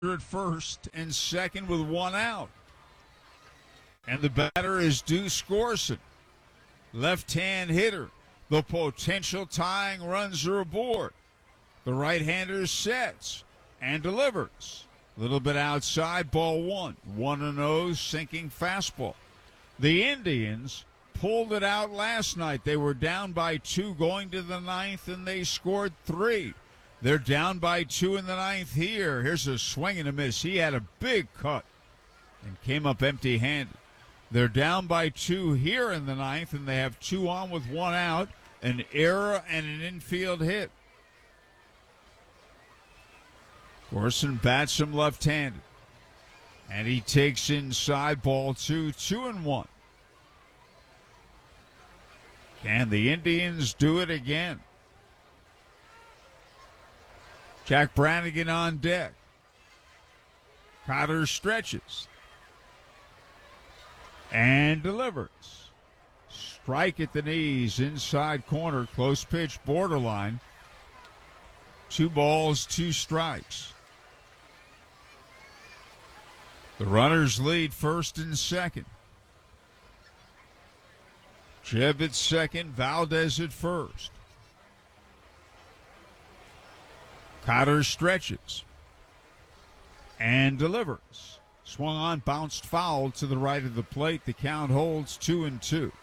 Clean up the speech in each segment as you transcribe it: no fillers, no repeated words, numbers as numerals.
at first and second with one out. And the batter is Deuce Gorson, left-hand hitter. The potential tying runs are aboard. The right-hander sets and delivers. A little bit outside, ball one. 1-0, sinking fastball. The Indians pulled it out last night. They were down by 2 going to the ninth, and they scored 3. They're down by 2 in the ninth here. Here's a swing and a miss. He had a big cut and came up empty-handed. They're down by 2 here in the ninth, and they have 2 on with 1 out, an error and an infield hit. Gorson bats him left-handed, and he takes inside, ball 2, 2-1. Can the Indians do it again? Jack Brannigan on deck. Cotter stretches and delivers. Strike at the knees, inside corner, close pitch, borderline. 2 balls, 2 strikes. The runners lead first and second. Jeb at second, Valdez at first. Cotter stretches and delivers. Swung on, bounced foul to the right of the plate. The count holds 2-2.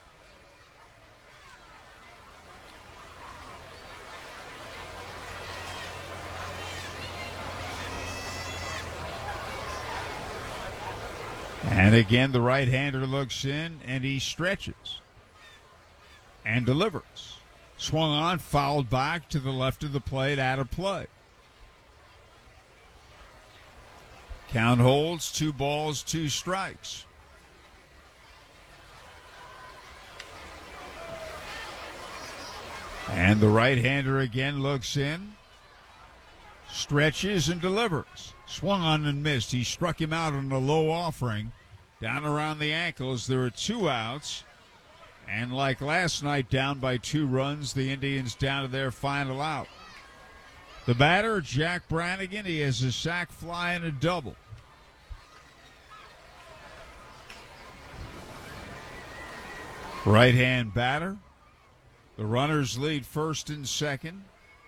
And again, the right-hander looks in, and he stretches and delivers. Swung on, fouled back to the left of the plate, out of play. Count holds, 2 balls, 2 strikes. And the right-hander again looks in, stretches and delivers. Swung on and missed. He struck him out on a low offering down around the ankles. There are 2 outs. And like last night, down by 2 runs, the Indians down to their final out. The batter, Jack Brannigan, he has a sac fly and a double. Right-hand batter. The runners lead first and second.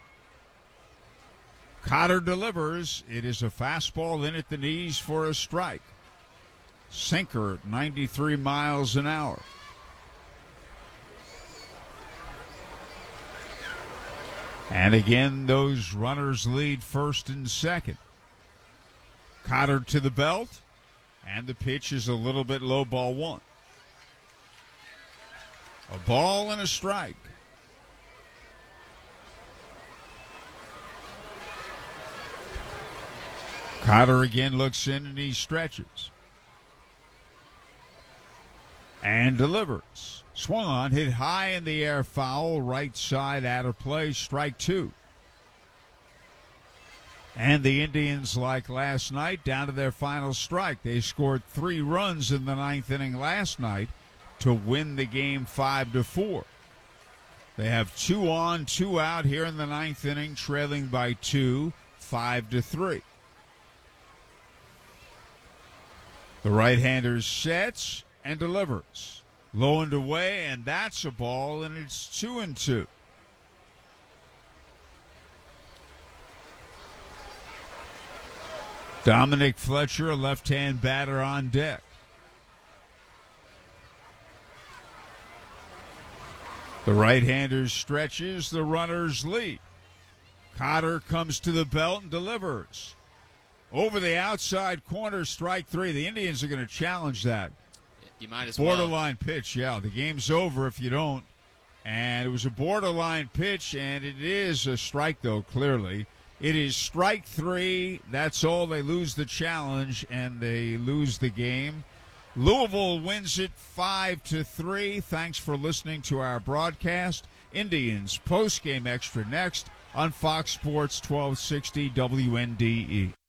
Cotter delivers. It is a fastball in at the knees for a strike. Sinker at 93 miles an hour. And again, those runners lead first and second. Cotter to the belt, and the pitch is a little bit low, ball 1. A ball and a strike. Cotter again looks in, and he stretches and delivers. Swung on, hit high in the air, foul, right side, out of play, strike 2. And the Indians, like last night, down to their final strike. They scored 3 runs in the ninth inning last night to win the game 5-4. They have 2 on, 2 out here in the ninth inning, trailing by 2, 5-3. The right-hander sets and delivers. Low and away, and that's a ball, and it's 2-2. Dominic Fletcher, a left-hand batter on deck. The right-hander stretches, the runners lead. Cotter comes to the belt and delivers. Over the outside corner, strike 3. The Indians are going to challenge that. You might as Borderline pitch, yeah. The game's over if you don't. And it was a borderline pitch, and it is a strike, though, clearly. It is strike 3. That's all. They lose the challenge, and they lose the game. Louisville wins it 5-3. Thanks for listening to our broadcast. Indians post-game extra next on Fox Sports 1260 WNDE.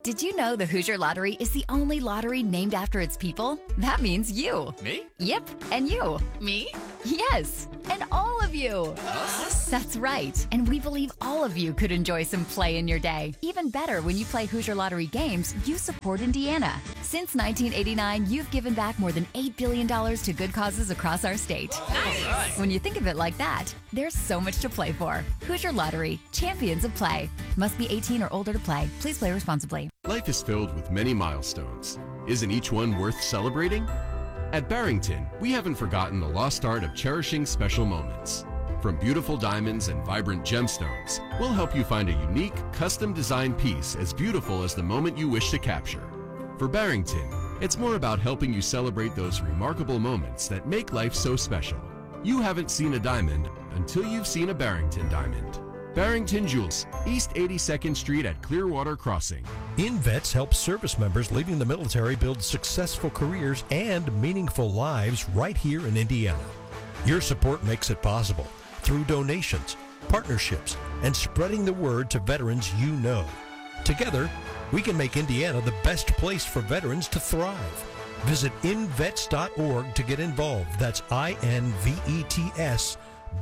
Did you know the Hoosier Lottery is the only lottery named after its people? That means you. Me? Yep, and you. Me? Yes, and all of you. Us? That's right, and we believe all of you could enjoy some play in your day. Even better, when you play Hoosier Lottery games, you support Indiana. Since 1989, you've given back more than $8 billion to good causes across our state. Nice. When you think of it like that, there's so much to play for. Hoosier Lottery, champions of play. Must be 18 or older to play. Please play responsibly. Life is filled with many milestones. Isn't each one worth celebrating? At Barrington, we haven't forgotten the lost art of cherishing special moments. From beautiful diamonds and vibrant gemstones, we'll help you find a unique, custom-designed piece as beautiful as the moment you wish to capture. For Barrington, it's more about helping you celebrate those remarkable moments that make life so special. You haven't seen a diamond until you've seen a Barrington diamond. Barrington Jewels, East 82nd Street at Clearwater Crossing. InVets helps service members leaving the military build successful careers and meaningful lives right here in Indiana. Your support makes it possible through donations, partnerships, and spreading the word to veterans you know. Together, we can make Indiana the best place for veterans to thrive. Visit invets.org to get involved. That's INVETS.org.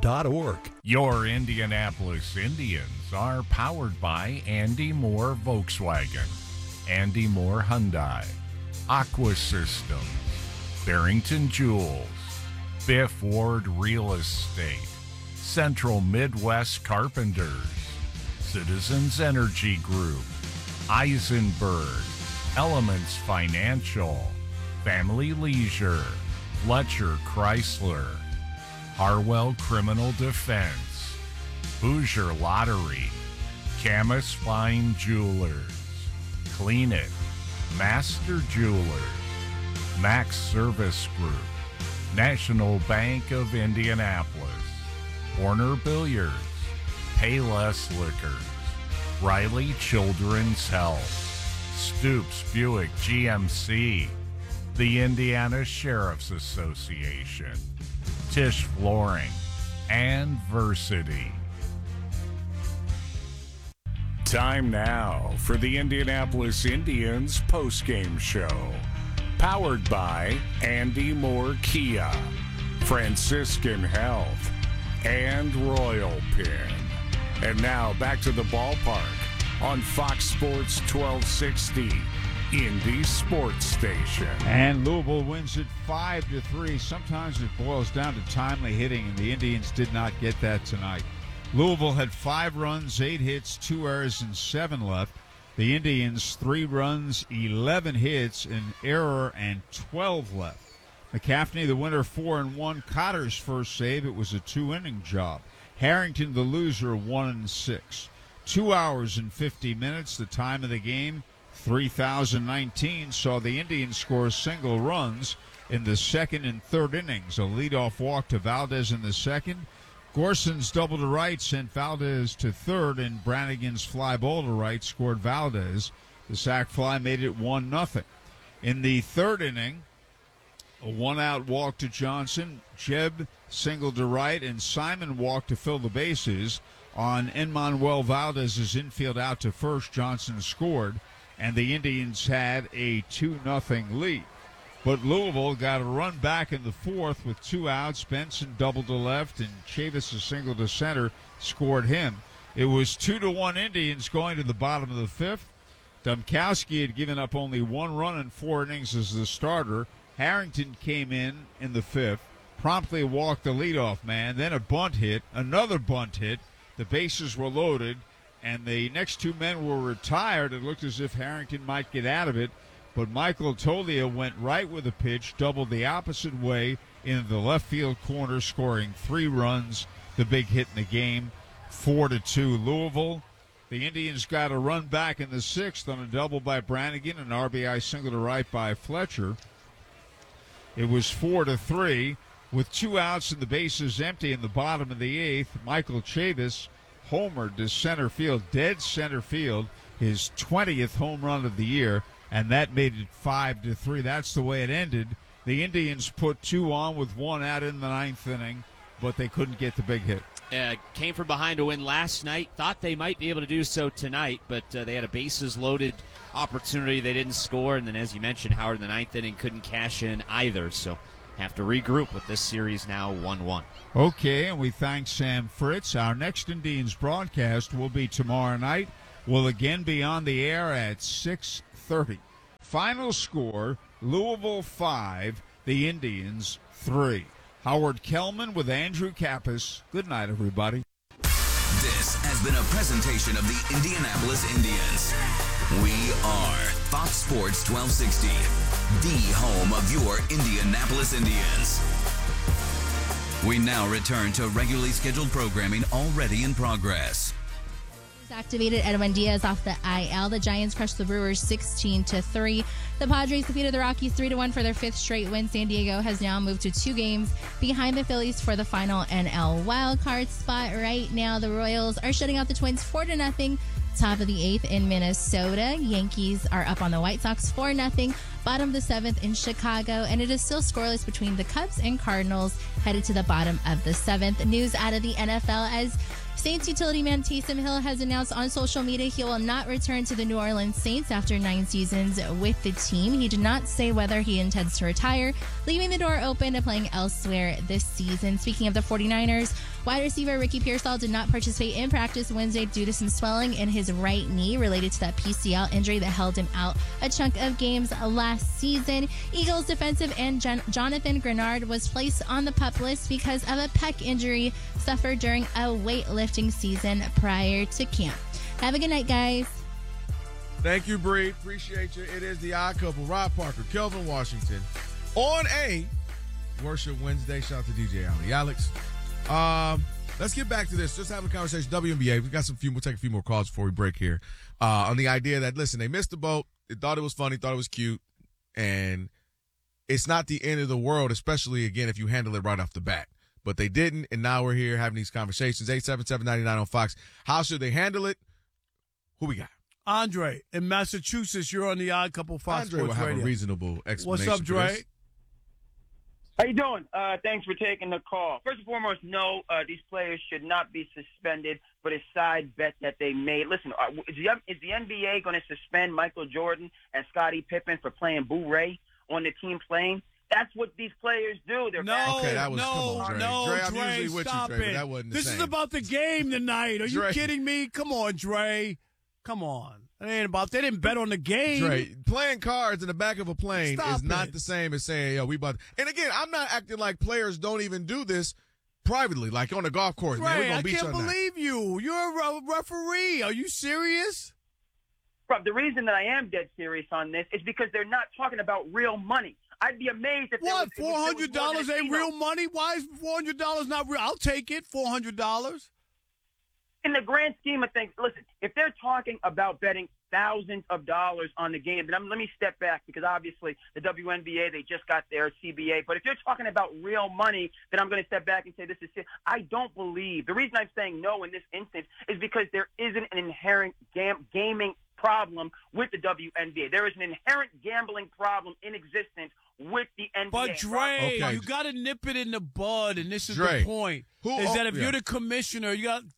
Your Indianapolis Indians are powered by Andy Moore Volkswagen, Andy Moore Hyundai, Aqua Systems, Barrington Jewels, Biff Ward Real Estate, Central Midwest Carpenters, Citizens Energy Group, Eisenberg, Elements Financial, Family Leisure, Fletcher Chrysler, Harwell Criminal Defense, Hoosier Lottery, Camus Fine Jewelers, Clean It, Master Jewelers, Max Service Group, National Bank of Indianapolis, Horner Billiards, Payless Liquors, Riley Children's Health, Stoops Buick GMC, the Indiana Sheriff's Association, Tisch Flooring, and Versity. Time now for the Indianapolis Indians postgame show. Powered by Andy Moore Kia, Franciscan Health, and Royal Pin. And now back to the ballpark on Fox Sports 1260. Indy Sports Station. And Louisville wins it 5-3. Sometimes it boils down to timely hitting, and the Indians did not get that tonight. Louisville had 5 runs, 8 hits, 2 errors, and 7 left. The Indians 3 runs, 11 hits, an error, and 12 left. McCaffney, the winner, 4-1. Cotter's first save. It was a 2-inning job. Harrington, the loser, 1-6. 2 hours and 50 minutes. The time of the game, 3,019, saw the Indians score single runs in the second and third innings. A leadoff walk to Valdez in the second. Gorson's double to right sent Valdez to third, and Brannigan's fly ball to right scored Valdez. The sac fly made it 1-0. In the third inning, a one-out walk to Johnson. Jeb singled to right, and Simon walked to fill the bases. On Enmanuel Valdez's infield out to first, Johnson scored, and the Indians had a 2-0 lead. But Louisville got a run back in the fourth with 2 outs. Benson doubled to left, and Chavis, a single to center, scored him. It was 2-1 Indians going to the bottom of the fifth. Domkowski had given up only 1 run in 4 innings as the starter. Harrington came in the fifth, promptly walked the leadoff man, then a bunt hit, another bunt hit. The bases were loaded, and the next 2 men were retired. It looked as if Harrington might get out of it, but Michael Tolia went right with the pitch, doubled the opposite way into the left field corner, scoring 3 runs, the big hit in the game, 4-2 Louisville. The Indians got a run back in the sixth on a double by Brannigan, an RBI single to right by Fletcher. It was 4-3 with 2 outs and the bases empty in the bottom of the eighth. Michael Chavis homered to center field, dead center field, his 20th home run of the year, and that made it 5-3. That's the way it ended. The Indians put 2 on with 1 out in the ninth inning, but they couldn't get the big hit. came from behind to win last night. Thought they might be able to do so tonight, but they had a bases-loaded opportunity. They didn't score, and then, as you mentioned, Howard in the ninth inning couldn't cash in either, so have to regroup with this series now 1-1. Okay, and we thank Sam Fritz. Our next Indians broadcast will be tomorrow night. We'll again be on the air at 6:30. Final score, Louisville 5, the Indians 3. Howard Kellman with Andrew Kappas. Good night, everybody. This has been a presentation of the Indianapolis Indians. We are Fox Sports 1260, the home of your Indianapolis Indians. We now return to regularly scheduled programming already in progress. Activated Edwin Diaz off the IL. The Giants crushed the Brewers 16-3. The Padres defeated the Rockies 3-1 for their fifth straight win. San Diego has now moved to 2 games behind the Phillies for the final NL wildcard spot. Right now, the Royals are shutting out the Twins 4-0. Top of the 8th in Minnesota. Yankees are up on the White Sox 4-0. Bottom of the 7th in Chicago. And it is still scoreless between the Cubs and Cardinals headed to the bottom of the 7th. News out of the NFL as Saints utility man Taysom Hill has announced on social media he will not return to the New Orleans Saints after 9 seasons with the team. He did not say whether he intends to retire, leaving the door open to playing elsewhere this season. Speaking of the 49ers, wide receiver Ricky Pearsall did not participate in practice Wednesday due to some swelling in his right knee related to that PCL injury that held him out a chunk of games last season. Eagles defensive end Jonathan Grenard was placed on the PUP list because of a pec injury suffered during a weightlifting season prior to camp. Have a good night, guys. Thank you, Bree. Appreciate you. It is the Odd Couple. Rob Parker, Kelvin Washington on a Worship Wednesday. Shout out to DJ Ali. Alex, let's get back to this. Just having a conversation. WNBA. We got we'll take a few more calls before we break here. On the idea that, listen, they missed the boat. They thought it was funny, thought it was cute, and it's not the end of the world, especially, again, if you handle it right off the bat. But they didn't, and now we're here having these conversations. 877-99 on Fox. How should they handle it? Who we got? Andre in Massachusetts. You're on the Odd Couple Fox Andre Sports will have Radio. a reasonable explanation. What's up, Dre? How you doing? Thanks for taking the call. First and foremost, no, these players should not be suspended for the side bet that they made. Listen, is the NBA going to suspend Michael Jordan and Scottie Pippen for playing Boo Ray on the team playing? That's what these players do. They're okay, that was, Dre, I'm usually with stop you, Dre, it. but that wasn't the This same. is about the game tonight. Are you kidding me? Come on, Dre. Come on. It ain't about. They didn't bet on the game. Dre, playing cards in the back of a plane is not it. the same as saying, yo, we about. And again, I'm not acting like players don't even do this privately, like on the golf course. Dre, Man, we're gonna I beat can't you on believe you. You're a referee. Are you serious? Rob, the reason that I am dead serious on this is because they're not talking about real money. I'd be amazed if what $400 ain't ain't real money. Why is $400 not real? I'll take it. $400. In the grand scheme of things, listen, if they're talking about betting thousands of dollars on the game, then let me step back because obviously the WNBA, they just got their CBA. But if you're talking about real money, then I'm going to step back and say this is it. I don't believe. The reason I'm saying no in this instance is because there isn't an inherent gaming problem with the WNBA. There is an inherent gambling problem in existence with the NBA. But Dre, you got to nip it in the bud, and this is the point. That if you're the commissioner, you got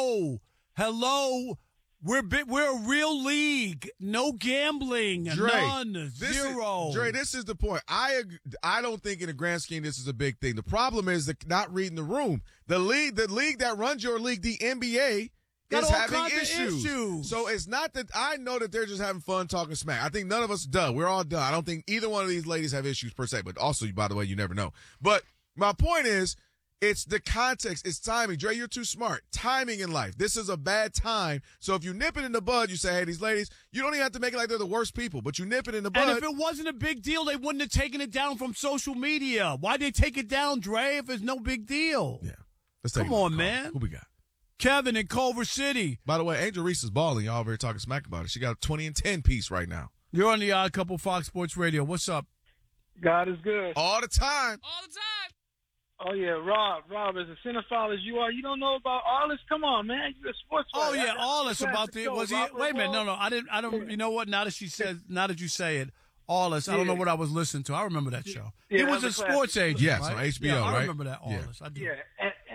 hello. We're a real league. No gambling. Dre, none. Zero. Dre, this is the point. I don't think in the grand scheme this is a big thing. The problem is not reading the room. The league that runs your league, the NBA, is having issues. So it's not that I know that they're just having fun talking smack. I think none of us done. We're all done. I don't think either one of these ladies have issues per se. But also, by the way, you never know. But my point is, it's the context. It's timing. Dre, you're too smart. Timing in life. This is a bad time. So if you nip it in the bud, you say, hey, these ladies, you don't even have to make it like they're the worst people, but you nip it in the bud. And if it wasn't a big deal, they wouldn't have taken it down from social media. Why'd they take it down, Dre, if it's no big deal? Yeah. Let's take Come on, man. Who we got? Kevin in Culver City. By the way, Angel Reese is balling. Y'all very talking smack about it. She got a 20 and 10 piece right now. You're on the Odd Couple Fox Sports Radio. What's up? God is good. All the time. All the time. Oh, yeah, Rob, as a cinephile as you are, you don't know about Arliss? Come on, man. You're a sports Oh, writer. yeah, Arliss about the, was he, wait a minute, no, I don't, you know what, now that you say it, Arliss, I don't know what I was listening to. I remember that show. Yeah, He was a sports agent, Yes, right? on HBO, yeah, right? I remember that Arliss. I do. Yeah,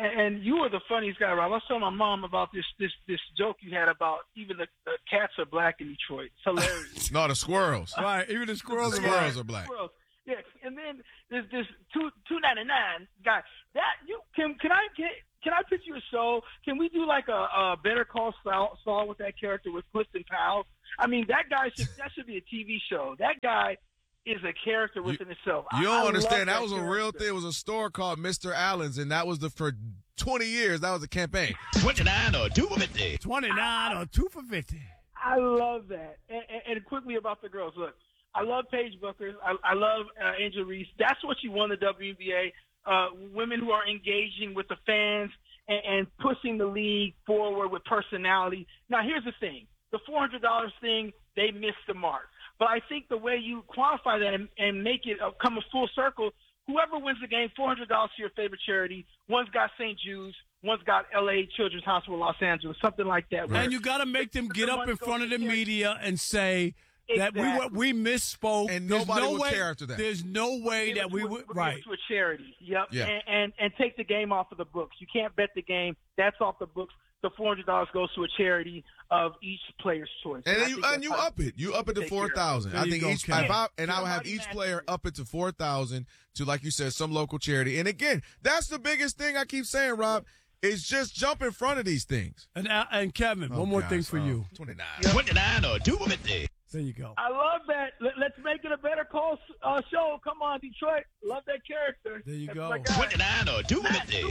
And you were the funniest guy, Rob. I was telling my mom about this joke you had about even the cats are black in Detroit. It's hilarious. No, the squirrels. Right, even the squirrels are black. Squirrels. Yeah, and then there's this $2.99 guy. That you can I pitch you a show? Can we do like a Better Call Saul with that character with Clifton Powell? I mean, that should be a TV show. That guy is a character within itself. You don't understand. That was a character. real thing. It was a store called Mr. Allen's, and that was for 20 years. That was a campaign. 29 or 2 for 50. 29 or 2 for 50. I love that. And quickly about the girls. Look, I love Paige Bueckers. I love Angel Reese. That's what you want in the WNBA. Women who are engaging with the fans and pushing the league forward with personality. Now, here's the thing. The $400 thing, they missed the mark. But I think the way you qualify that and make it come a full circle, whoever wins the game, $400 to your favorite charity. One's got St. Jude's, one's got L.A. Children's Hospital, Los Angeles, something like that. And you got to make them get up in front of the media and say that we misspoke. And nobody would care after that. There's no way that we would. Right. To a charity. Yep. Yeah. And take the game off of the books. You can't bet the game. That's off the books. The $400 goes to a charity of each player's choice. And then you up it. You up it to $4,000. I think I would have each player up it to $4,000 to, like you said, some local charity. And again, that's the biggest thing I keep saying, Rob, is just jump in front of these things. And Kevin, one more thing for you. 29. 29 or 2 for 50. There you go. I love that. Let's make it a Better Call show. Come on, Detroit. Love that character. There you go. 29 or 2 for 50.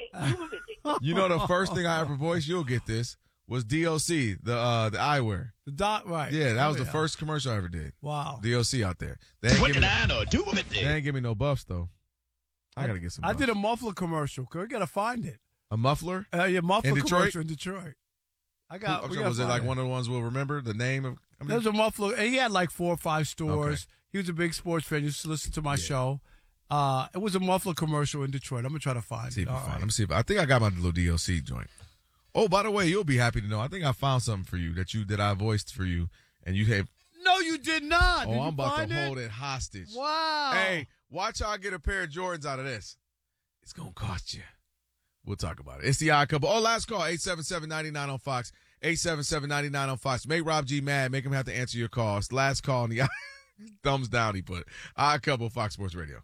You know the first thing I ever voiced, you'll get this, was DOC, the eyewear. Right. Yeah, that was the first commercial I ever did. Wow. DOC out there. They ain't 29 or 2 for 50. They ain't give me no buffs, though. I got to get some buffs. I did a muffler commercial. We got to find it. A muffler? Yeah, muffler in Detroit? commercial in Detroit. Was it like one of the ones we'll remember, the name of? There's a muffler. He had like 4 or 5 stores. Okay. He was a big sports fan. He used to listen to my show. It was a muffler commercial in Detroit. I'm going to try to find it. Let me see. I think I got my little DOC joint. Oh, by the way, you'll be happy to know. I think I found something for you that I voiced for you, and you have. No, you did not. Oh, I'm about to hold it hostage. Wow. Hey, watch how I get a pair of Jordans out of this. It's going to cost you. We'll talk about it. It's the Odd Couple. Oh, last call, 877-99 on Fox. 877-99 on Fox. Make Rob G mad. Make him have to answer your calls. Last call on the thumbs down he put. Odd Couple, Fox Sports Radio.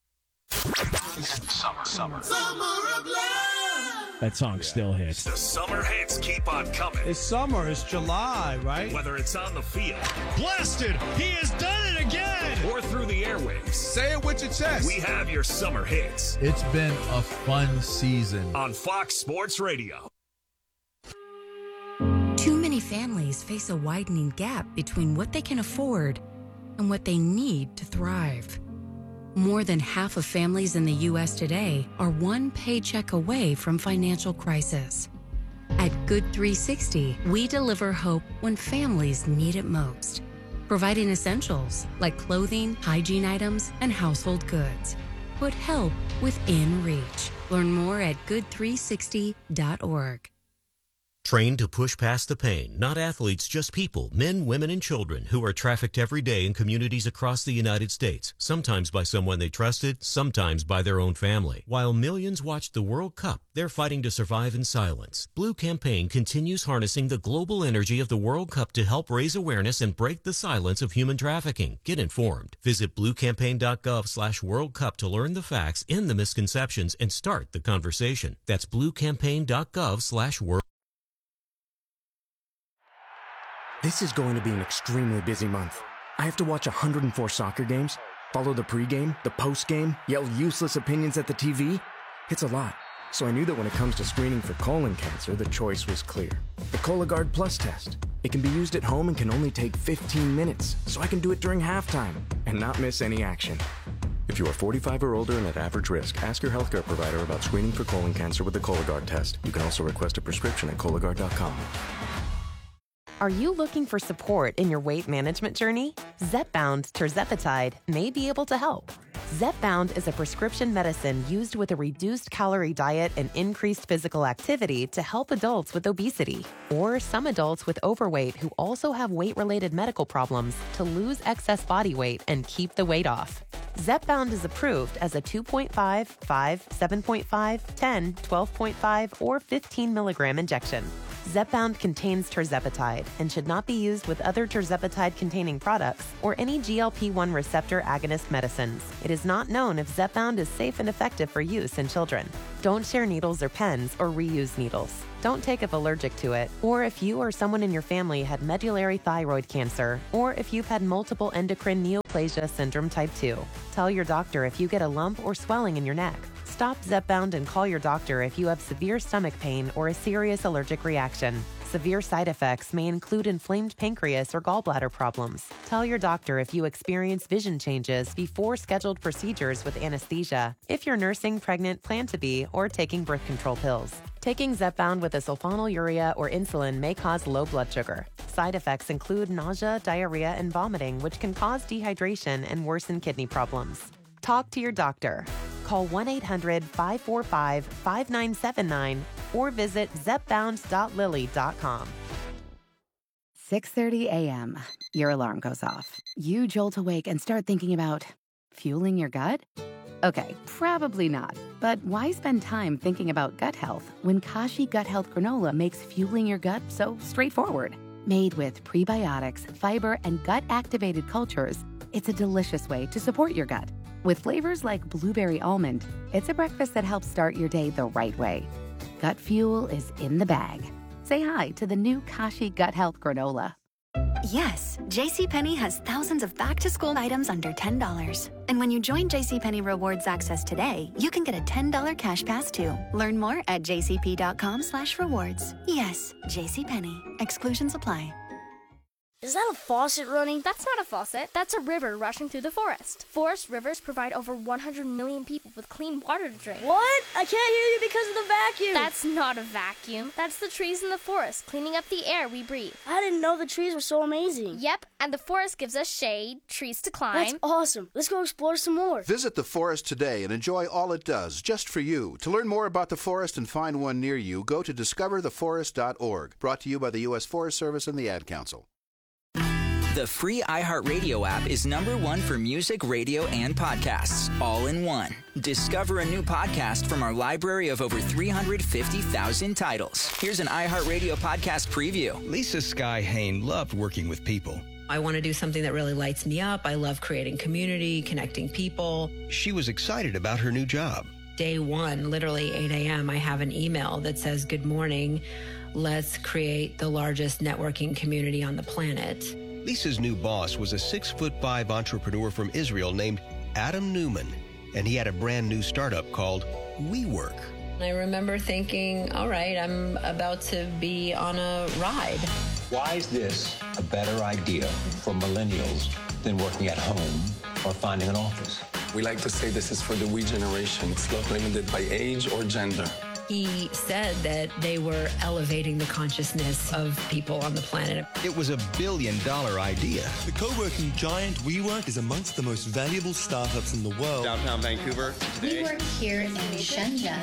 Summer of love. That song still hits. The summer hits keep on coming. It's summer. It's July, right? Whether it's on the field. Blasted! He has done it again! Or through the airwaves. Say it with your chest. We have your summer hits. It's been a fun season. On Fox Sports Radio. Too many families face a widening gap between what they can afford and what they need to thrive. More than half of families in the U.S. today are one paycheck away from financial crisis. At Good 360, we deliver hope when families need it most, providing essentials like clothing, hygiene items, and household goods. Put help within reach. Learn more at good360.org. Trained to push past the pain, not athletes, just people, men, women, and children who are trafficked every day in communities across the United States, sometimes by someone they trusted, sometimes by their own family. While millions watched the World Cup, they're fighting to survive in silence. Blue Campaign continues harnessing the global energy of the World Cup to help raise awareness and break the silence of human trafficking. Get informed. Visit bluecampaign.gov/World Cup to learn the facts, end the misconceptions, and start the conversation. That's bluecampaign.gov/World. This is going to be an extremely busy month. I have to watch 104 soccer games, follow the pregame, the postgame, yell useless opinions at the TV. It's a lot. So I knew that when it comes to screening for colon cancer, the choice was clear. The Cologuard Plus test. It can be used at home and can only take 15 minutes, so I can do it during halftime and not miss any action. If you are 45 or older and at average risk, ask your healthcare provider about screening for colon cancer with the Cologuard test. You can also request a prescription at Cologuard.com. Are you looking for support in your weight management journey? Zepbound tirzepatide may be able to help. Zepbound is a prescription medicine used with a reduced calorie diet and increased physical activity to help adults with obesity or some adults with overweight who also have weight-related medical problems to lose excess body weight and keep the weight off. Zepbound is approved as a 2.5, 5, 7.5, 10, 12.5, or 15 milligram injection. Zepbound contains tirzepatide and should not be used with other tirzepatide-containing products or any GLP-1 receptor agonist medicines. It is not known if Zepbound is safe and effective for use in children. Don't share needles or pens or reuse needles. Don't take if allergic to it, or if you or someone in your family had medullary thyroid cancer, or if you've had multiple endocrine neoplasia syndrome type 2. Tell your doctor if you get a lump or swelling in your neck. Stop Zepbound and call your doctor if you have severe stomach pain or a serious allergic reaction. Severe side effects may include inflamed pancreas or gallbladder problems. Tell your doctor if you experience vision changes before scheduled procedures with anesthesia, if you're nursing, pregnant, plan to be, or taking birth control pills. Taking Zepbound with a sulfonylurea or insulin may cause low blood sugar. Side effects include nausea, diarrhea, and vomiting, which can cause dehydration and worsen kidney problems. Talk to your doctor. Call 1-800-545-5979 or visit zepbound.lilly.com. 6:30 a.m. Your alarm goes off. You jolt awake and start thinking about fueling your gut? Okay, probably not. But why spend time thinking about gut health when Kashi Gut Health Granola makes fueling your gut so straightforward? Made with prebiotics, fiber, and gut-activated cultures, it's a delicious way to support your gut. With flavors like blueberry almond, it's a breakfast that helps start your day the right way. Gut fuel is in the bag. Say hi to the new Kashi Gut Health Granola. Yes, JCPenney has thousands of back-to-school items under $10. And when you join JCPenney Rewards Access today, you can get a $10 cash pass too. Learn more at jcp.com/rewards. Yes, JCPenney. Exclusions apply. Is that a faucet running? That's not a faucet. That's a river rushing through the forest. Forest rivers provide over 100 million people with clean water to drink. What? I can't hear you because of the vacuum. That's not a vacuum. That's the trees in the forest cleaning up the air we breathe. I didn't know the trees were so amazing. Yep, and the forest gives us shade, trees to climb. That's awesome. Let's go explore some more. Visit the forest today and enjoy all it does, just for you. To learn more about the forest and find one near you, go to discovertheforest.org. Brought to you by the U.S. Forest Service and the Ad Council. The free iHeartRadio app is #1 for music, radio, and podcasts, all in one. Discover a new podcast from our library of over 350,000 titles. Here's an iHeartRadio podcast preview. Lisa Sky Hain loved working with people. I want to do something that really lights me up. I love creating community, connecting people. She was excited about her new job. Day one, literally 8 a.m., I have an email that says, "Good morning. Let's create the largest networking community on the planet." Lisa's new boss was a 6'5" entrepreneur from Israel named Adam Newman, and he had a brand new startup called WeWork. I remember thinking, all right, I'm about to be on a ride. Why is this a better idea for millennials than working at home or finding an office? We like to say this is for the we generation. It's not limited by age or gender. He said that they were elevating the consciousness of people on the planet. It was $1 billion idea. The co-working giant WeWork is amongst the most valuable startups in the world. Downtown Vancouver today. We work here in Shenzhen.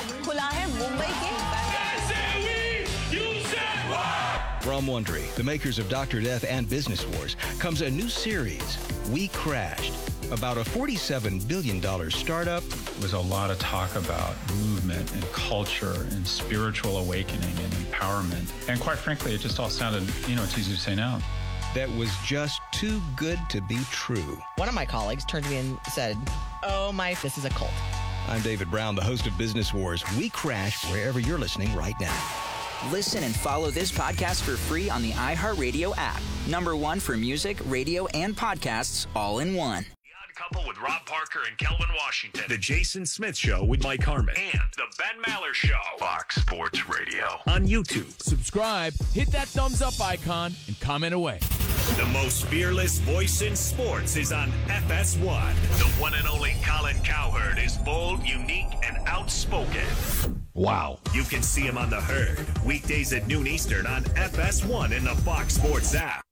From Wondery, the makers of Dr. Death and Business Wars, comes a new series, We Crashed, about a $47 billion startup. Was a lot of talk about movement and culture and spiritual awakening and empowerment. And quite frankly, it just all sounded, it's easy to say now. That was just too good to be true. One of my colleagues turned to me and said, this is a cult. I'm David Brown, the host of Business Wars. We Crash wherever you're listening right now. Listen and follow this podcast for free on the iHeartRadio app. #1 for music, radio, and podcasts, all in one. Couple with Rob Parker and Kelvin Washington. The Jason Smith Show with Mike Harmon. And The Ben Maller Show. Fox Sports Radio. On YouTube. Subscribe, hit that thumbs up icon, and comment away. The most fearless voice in sports is on FS1. The one and only Colin Cowherd is bold, unique, and outspoken. Wow. You can see him on The Herd. Weekdays at noon Eastern on FS1 in the Fox Sports app.